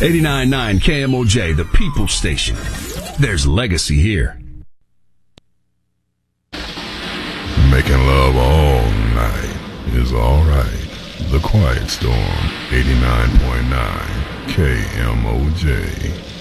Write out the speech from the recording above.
89.9 KMOJ, the People Station. There's legacy here. Making love all night is alright. The Quiet Storm, 89.9 KMOJ.